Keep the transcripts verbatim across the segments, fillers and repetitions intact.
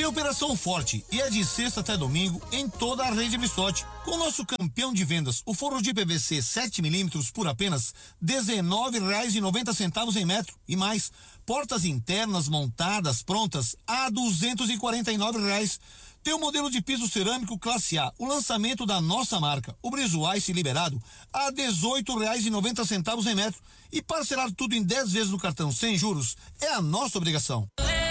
Tem Operação Forte e é de sexta até domingo em toda a rede Missote. Com o nosso campeão de vendas, o forro de P V C sete milímetros por apenas dezenove reais e noventa centavos em metro e mais. Portas internas montadas prontas a duzentos e quarenta e nove reais. Tem o modelo de piso cerâmico classe A, o lançamento da nossa marca, o Briso Ice liberado a dezoito reais e noventa centavos em metro. E parcelar tudo em dez vezes no cartão sem juros é a nossa obrigação.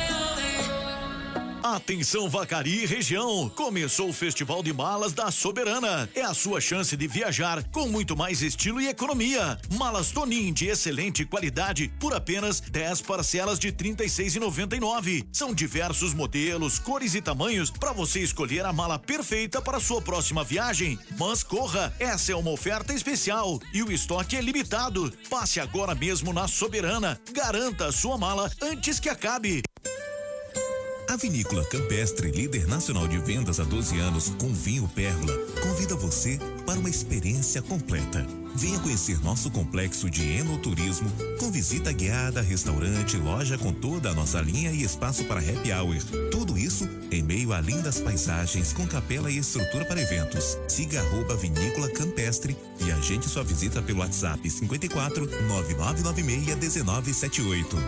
Atenção Vacaria e região, começou o Festival de Malas da Soberana. É a sua chance de viajar com muito mais estilo e economia. Malas Tonin de excelente qualidade por apenas dez parcelas de trinta e seis reais e noventa e nove centavos. São diversos modelos, cores e tamanhos para você escolher a mala perfeita para a sua próxima viagem. Mas corra, essa é uma oferta especial e o estoque é limitado. Passe agora mesmo na Soberana, garanta a sua mala antes que acabe. A Vinícola Campestre, líder nacional de vendas há doze anos com vinho Pérola, convida você para uma experiência completa. Venha conhecer nosso complexo de enoturismo com visita guiada, restaurante, loja com toda a nossa linha e espaço para happy hour. Tudo isso em meio a lindas paisagens com capela e estrutura para eventos. Siga arroba Vinícola Campestre e agende sua visita pelo WhatsApp cinquenta e quatro, nove nove nove seis, dezenove setenta e oito.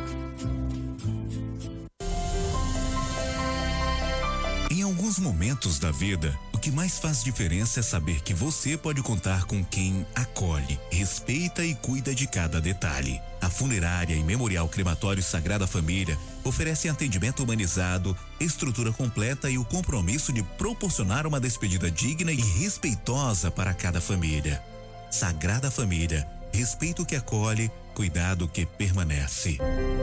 Em alguns momentos da vida, o que mais faz diferença é saber que você pode contar com quem acolhe, respeita e cuida de cada detalhe. A Funerária e Memorial Crematório Sagrada Família oferecem atendimento humanizado, estrutura completa e o compromisso de proporcionar uma despedida digna e respeitosa para cada família. Sagrada Família, respeito que acolhe, cuidado que permanece.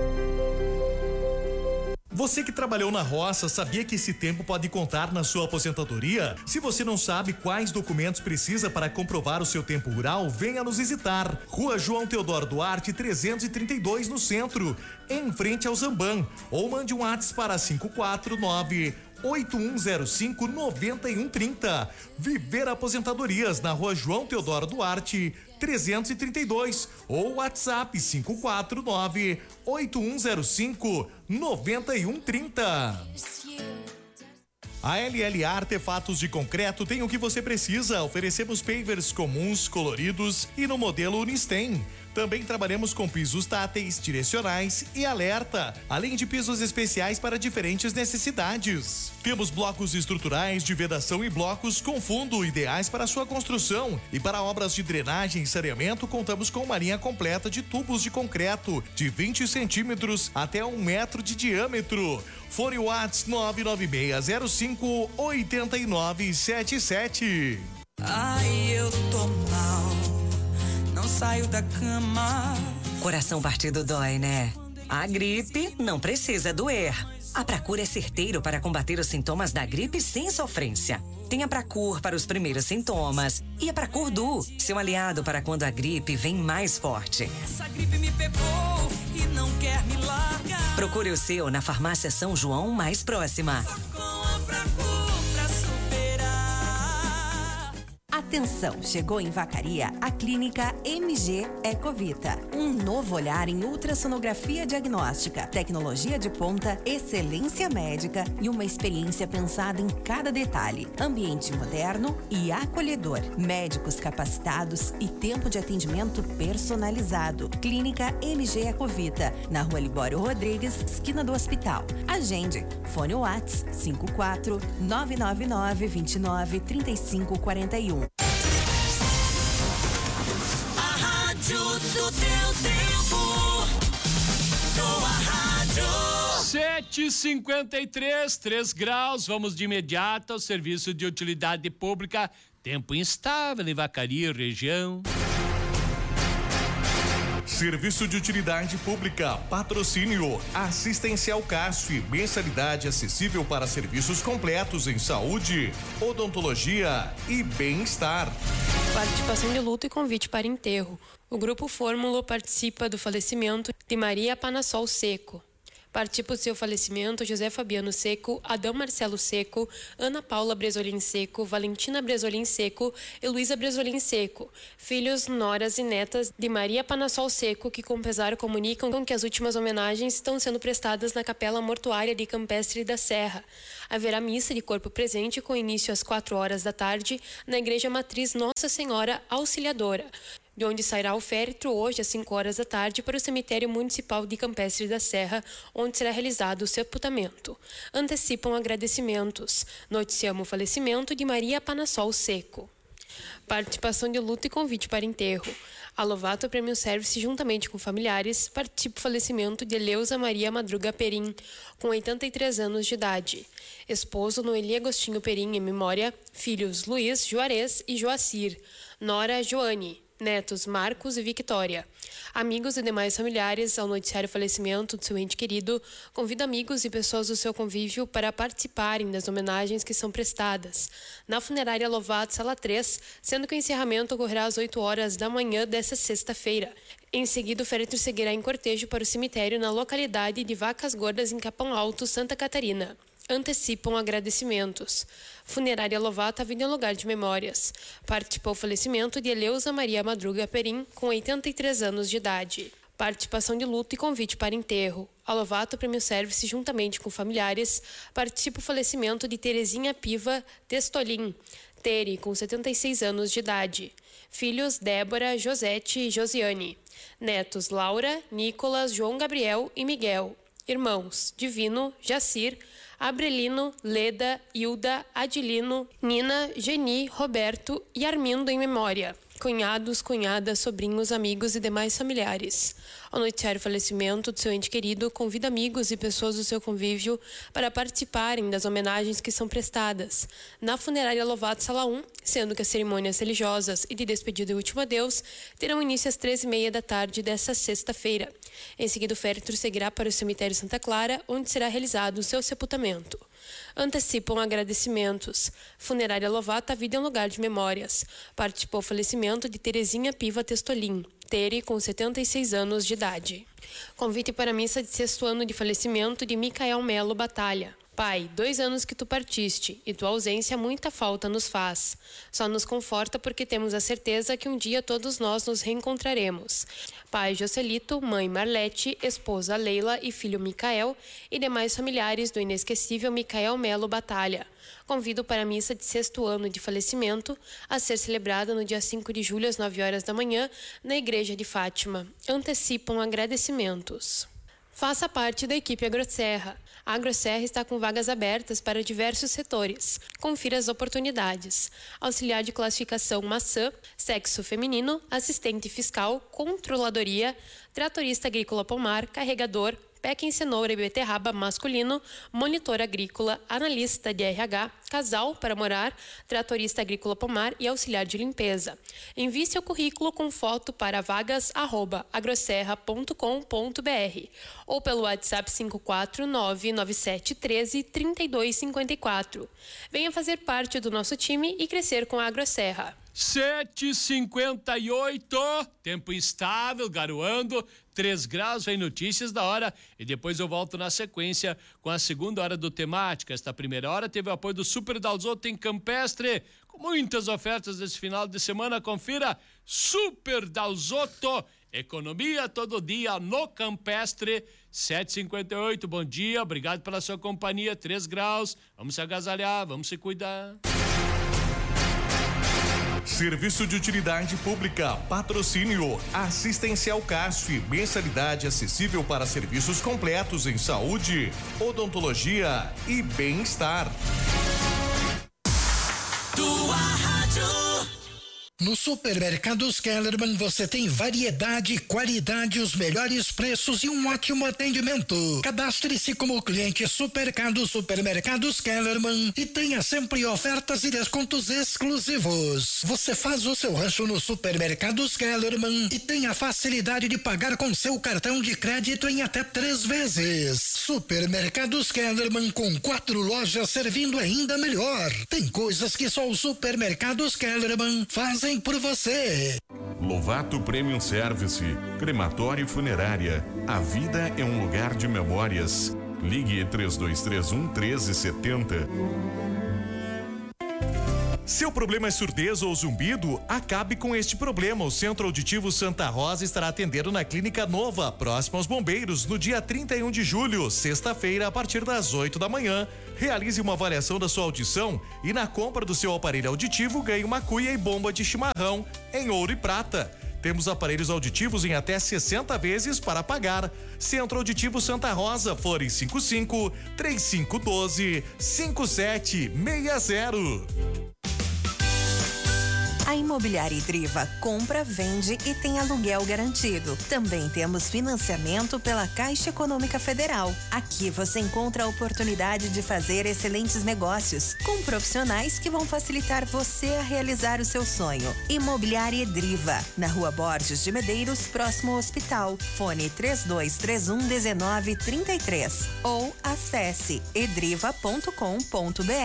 Você que trabalhou na roça, sabia que esse tempo pode contar na sua aposentadoria? Se você não sabe quais documentos precisa para comprovar o seu tempo rural, venha nos visitar. Rua João Teodoro Duarte, trezentos e trinta e dois, no centro, em frente ao Zamban. Ou mande um WhatsApp para cinco quatro nove, oito um zero cinco, nove um três zero. Viver Aposentadorias na Rua João Teodoro Duarte, trezentos e trinta e dois, ou WhatsApp cinco quatro nove, oito um zero cinco, nove um três zero. A L L A Artefatos de Concreto tem o que você precisa. Oferecemos pavers comuns, coloridos e no modelo Unistem. Também trabalhamos com pisos táteis, direcionais e alerta, além de pisos especiais para diferentes necessidades. Temos blocos estruturais de vedação e blocos com fundo, ideais para sua construção. E para obras de drenagem e saneamento, contamos com uma linha completa de tubos de concreto de vinte centímetros até um metro de diâmetro. Fone WhatsApp nove nove seis zero cinco, oito nove sete sete. Ai, eu tô mal, não saio da cama. Coração partido dói, né? A gripe não precisa doer. A Pracur é certeiro para combater os sintomas da gripe sem sofrência. Tem a Pracur para os primeiros sintomas e a Pracur Du, seu aliado para quando a gripe vem mais forte. Essa gripe me pegou e não quer me largar. Procure o seu na farmácia São João mais próxima. Só com a Pracur pra superar. Atenção, chegou em Vacaria a clínica M G Ecovita. Um novo olhar em ultrassonografia diagnóstica, tecnologia de ponta, excelência médica e uma experiência pensada em cada detalhe. Ambiente moderno e acolhedor. Médicos capacitados e tempo de atendimento personalizado. Clínica M G Ecovita, na Rua Libório Rodrigues, esquina do hospital. Agende. Fone WhatsApp cinco quatro nove nove nove, dois nove, três cinco quatro um. Do teu tempo, tua rádio. sete e cinquenta e três, três graus. Vamos de imediato ao serviço de utilidade pública. Tempo instável em Vacaria, região. Serviço de utilidade pública, patrocínio, assistencial C A S F, mensalidade acessível para serviços completos em saúde, odontologia e bem-estar. Participação de luto e convite para enterro. O Grupo Fórmulo participa do falecimento de Maria Panassol Seco. Participa do seu falecimento José Fabiano Seco, Adão Marcelo Seco, Ana Paula Bresolim Seco, Valentina Bresolim Seco e Luísa Bresolim Seco, filhos, noras e netas de Maria Panassol Seco, que com pesar comunicam que as últimas homenagens estão sendo prestadas na Capela Mortuária de Campestre da Serra. Haverá missa de corpo presente com início às quatro horas da tarde na Igreja Matriz Nossa Senhora Auxiliadora, de onde sairá o féretro hoje às cinco horas da tarde para o cemitério municipal de Campestre da Serra, onde será realizado o sepultamento. Antecipam agradecimentos. Noticiamos o falecimento de Maria Panassol Seco. Participação de luto e convite para enterro. A Lovato Premium Service, juntamente com familiares, participa do falecimento de Eleusa Maria Madruga Perim, com oitenta e três anos de idade. Esposo Noeli Agostinho Perim, em memória, filhos Luiz, Juarez e Joacir, nora Joane, netos Marcos e Victória. Amigos e demais familiares, ao noticiário o falecimento do seu ente querido, convida amigos e pessoas do seu convívio para participarem das homenagens que são prestadas na Funerária Lovato, Sala três, sendo que o encerramento ocorrerá às oito horas da manhã desta sexta-feira. Em seguida, o féretro seguirá em cortejo para o cemitério na localidade de Vacas Gordas, em Capão Alto, Santa Catarina. Antecipam agradecimentos. Funerária Lovato, Avenida Lugar de Memórias. Participou o falecimento de Eleusa Maria Madruga Perim, com oitenta e três anos de idade. Participação de luto e convite para enterro. A Lovato Premium Service, juntamente com familiares, participa o falecimento de Terezinha Piva Testolin, Tere, com setenta e seis anos de idade. Filhos Débora, Josete e Josiane. Netos Laura, Nicolas, João Gabriel e Miguel. Irmãos Divino, Jacir, Abrelino, Leda, Hilda, Adilino, Nina, Geni, Roberto e Armindo em memória. Cunhados, cunhadas, sobrinhos, amigos e demais familiares. Ao noticiário o falecimento do seu ente querido, convida amigos e pessoas do seu convívio para participarem das homenagens que são prestadas na Funerária Lovato, Sala um, sendo que as cerimônias religiosas e de despedida e último adeus terão início às treze e meia da tarde desta sexta-feira. Em seguida, o féretro seguirá para o cemitério Santa Clara, onde será realizado o seu sepultamento. Antecipam agradecimentos. Funerária Lovato, a vida é um lugar de memórias. Participou o falecimento de Terezinha Piva Testolin, Tere, com setenta e seis anos de idade. Convite para a missa de sexto ano de falecimento de Micael Melo Batalha. Pai, dois anos que tu partiste, e tua ausência muita falta nos faz. Só nos conforta porque temos a certeza que um dia todos nós nos reencontraremos. Pai Joselito, mãe Marlete, esposa Leila e filho Micael, e demais familiares do inesquecível Micael Melo Batalha. Convido para a missa de sexto ano de falecimento, a ser celebrada no dia cinco de julho às nove horas da manhã, na Igreja de Fátima. Antecipam agradecimentos. Faça parte da equipe AgroSerra. A AgroSerra está com vagas abertas para diversos setores. Confira as oportunidades. Auxiliar de classificação maçã, sexo feminino, assistente fiscal, controladoria, tratorista agrícola pomar, carregador, peca em cenoura e beterraba masculino, monitor agrícola, analista de R H, casal para morar, tratorista agrícola pomar e auxiliar de limpeza. Envie seu currículo com foto para vagas arroba agroserra ponto com ponto br ou pelo WhatsApp cinco quatro nove nove sete um três três dois cinco quatro. Venha fazer parte do nosso time e crescer com a AgroSerra. sete e cinquenta e oito, tempo instável, garoando, três graus, vem notícias da hora e depois eu volto na sequência com a segunda hora do Temática. Esta primeira hora teve o apoio do Super Dalzotto em Campestre, com muitas ofertas desse final de semana. Confira, Super Dalzotto, economia todo dia no Campestre. Sete e cinquenta e oito, bom dia, obrigado pela sua companhia, três graus, vamos se agasalhar, vamos se cuidar. Serviço de utilidade pública, patrocínio, assistencial C A S F, mensalidade acessível para serviços completos em saúde, odontologia e bem-estar. Tua rádio. No Supermercados Kellerman você tem variedade, qualidade, os melhores preços e um ótimo atendimento. Cadastre-se como cliente Supermercados Supermercados Kellerman e tenha sempre ofertas e descontos exclusivos. Você faz o seu rancho no Supermercados Kellerman e tem a facilidade de pagar com seu cartão de crédito em até três vezes. Supermercados Kellerman, com quatro lojas servindo ainda melhor. Tem coisas que só os Supermercados Kellerman fazem por você. Lovato Premium Service, crematório e funerária. A vida é um lugar de memórias. Ligue três dois três um, um três sete zero. Seu problema é surdez ou zumbido? Acabe com este problema. O Centro Auditivo Santa Rosa estará atendendo na Clínica Nova, próximo aos Bombeiros, no dia trinta e um de julho, sexta-feira, a partir das oito da manhã. Realize uma avaliação da sua audição e na compra do seu aparelho auditivo ganhe uma cuia e bomba de chimarrão em ouro e prata. Temos aparelhos auditivos em até sessenta vezes para pagar. Centro Auditivo Santa Rosa, fone cinco cinco, três cinco um dois, cinco sete seis zero. A Imobiliária Idriva compra, vende e tem aluguel garantido. Também temos financiamento pela Caixa Econômica Federal. Aqui você encontra a oportunidade de fazer excelentes negócios com profissionais que vão facilitar você a realizar o seu sonho. Imobiliária Idriva, na Rua Borges de Medeiros, próximo ao hospital. Fone três dois três um, um nove três três ou acesse edriva ponto com ponto br.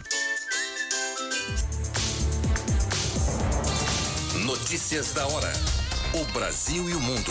Notícias da hora. O Brasil e o mundo.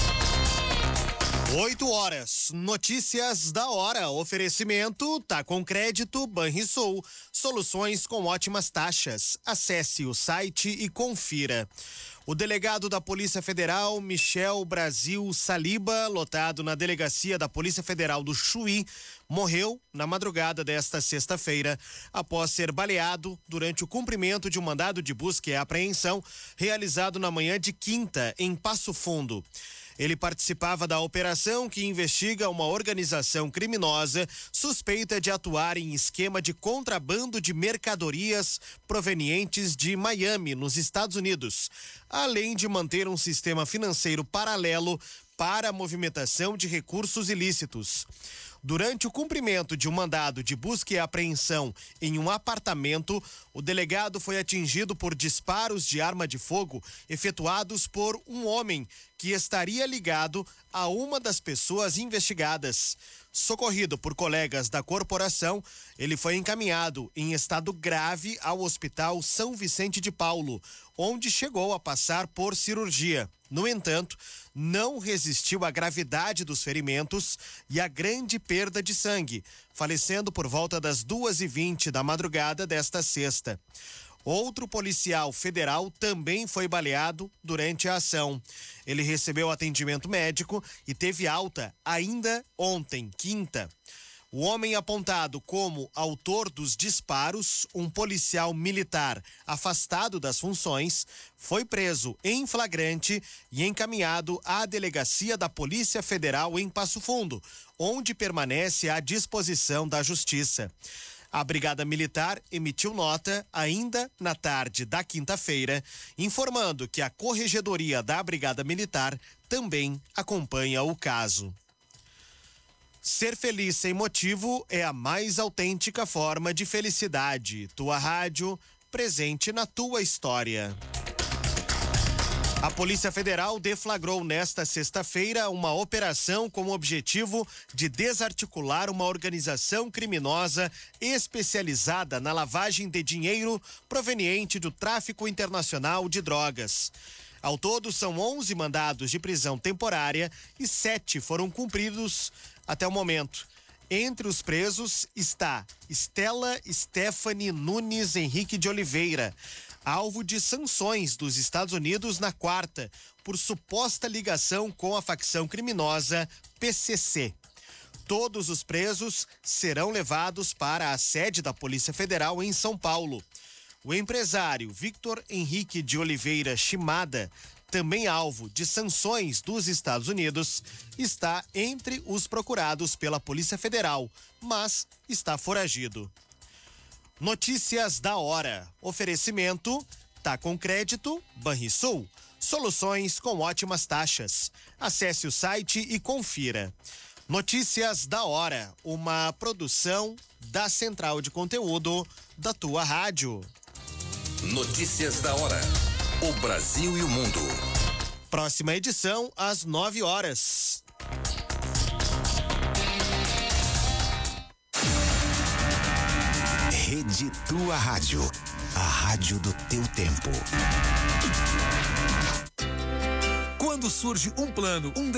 oito horas. Notícias da hora. Oferecimento tá com crédito Banrisul. Soluções com ótimas taxas. Acesse o site e confira. O delegado da Polícia Federal, Michel Brasil Saliba, lotado na delegacia da Polícia Federal do Chuí, morreu na madrugada desta sexta-feira após ser baleado durante o cumprimento de um mandado de busca e apreensão realizado na manhã de quinta em Passo Fundo. Ele participava da operação que investiga uma organização criminosa suspeita de atuar em esquema de contrabando de mercadorias provenientes de Miami, nos Estados Unidos, além de manter um sistema financeiro paralelo para a movimentação de recursos ilícitos. Durante o cumprimento de um mandado de busca e apreensão em um apartamento, o delegado foi atingido por disparos de arma de fogo efetuados por um homem que estaria ligado a uma das pessoas investigadas. Socorrido por colegas da corporação, ele foi encaminhado em estado grave ao Hospital São Vicente de Paulo, onde chegou a passar por cirurgia. No entanto, não resistiu à gravidade dos ferimentos e à grande perda de sangue, falecendo por volta das duas e vinte da madrugada desta sexta. Outro policial federal também foi baleado durante a ação. Ele recebeu atendimento médico e teve alta ainda ontem, quinta. O homem apontado como autor dos disparos, um policial militar afastado das funções, foi preso em flagrante e encaminhado à delegacia da Polícia Federal em Passo Fundo, onde permanece à disposição da Justiça. A Brigada Militar emitiu nota ainda na tarde da quinta-feira, informando que a Corregedoria da Brigada Militar também acompanha o caso. Ser feliz sem motivo é a mais autêntica forma de felicidade. Tua rádio, presente na tua história. A Polícia Federal deflagrou nesta sexta-feira uma operação com o objetivo de desarticular uma organização criminosa especializada na lavagem de dinheiro proveniente do tráfico internacional de drogas. Ao todo, são onze mandados de prisão temporária e sete foram cumpridos até o momento. Entre os presos está Estela Stephanie Nunes Henrique de Oliveira, alvo de sanções dos Estados Unidos na quarta, por suposta ligação com a facção criminosa P C C. Todos os presos serão levados para a sede da Polícia Federal em São Paulo. O empresário Victor Henrique de Oliveira Shimada, também alvo de sanções dos Estados Unidos, está entre os procurados pela Polícia Federal, mas está foragido. Notícias da hora. Oferecimento tá com crédito Banrisul. Soluções com ótimas taxas. Acesse o site e confira. Notícias da hora. Uma produção da Central de Conteúdo da tua rádio. Notícias da hora. O Brasil e o mundo. Próxima edição às nove horas. Rede Tua Rádio, a rádio do teu tempo. Quando surge um plano, um